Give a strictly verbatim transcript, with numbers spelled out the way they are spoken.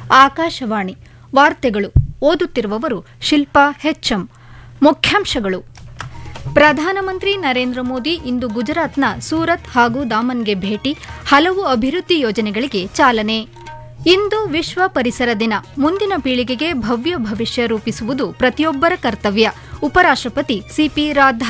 ಆಕಾಶವಾಣಿ ವಾರ್ತೆಗಳು ಓದುತ್ತಿರುವವರು ಶಿಲ್ಪಾ ಹೆಚ್ಎಂ. ಮುಖ್ಯಾಂಶಗಳು: ಪ್ರಧಾನಮಂತ್ರಿ ನರೇಂದ್ರ ಮೋದಿ ಇಂದು ಗುಜರಾತ್ನ ಸೂರತ್ ಹಾಗೂ ದಾಮನ್ಗೆ ಭೇಟಿ, ಹಲವು ಅಭಿವೃದ್ಧಿ ಯೋಜನೆಗಳಿಗೆ ಚಾಲನೆ. ಇಂದು ವಿಶ್ವ ಪರಿಸರ ದಿನ. ಮುಂದಿನ ಪೀಳಿಗೆಗೆ ಭವ್ಯ ಭವಿಷ್ಯ ರೂಪಿಸುವುದು ಪ್ರತಿಯೊಬ್ಬರ ಕರ್ತವ್ಯ. ಉಪರಾಷ್ಟ್ರಪತಿ ಸಿಪಿ ರಾಧಾಕೃಷ್ಣನ್.